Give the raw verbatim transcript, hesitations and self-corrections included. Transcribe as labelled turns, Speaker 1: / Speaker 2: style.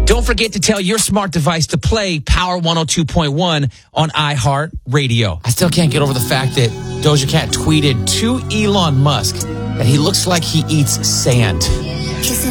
Speaker 1: Don't forget to tell your smart device to play Power one oh two point one on iHeartRadio. I still can't get over the fact that Doja Cat tweeted to Elon Musk that he looks like he eats sand.